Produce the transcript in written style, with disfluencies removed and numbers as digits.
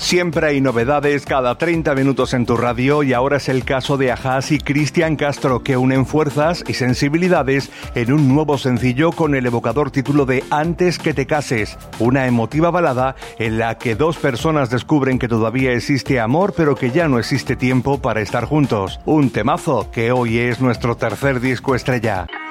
Siempre hay novedades cada 30 minutos en tu radio y ahora es el caso de Ajás y Cristian Castro, que unen fuerzas y sensibilidades en un nuevo sencillo con el evocador título de Antes que te cases, una emotiva balada en la que dos personas descubren que todavía existe amor pero que ya no existe tiempo para estar juntos. Un temazo que hoy es nuestro tercer disco estrella.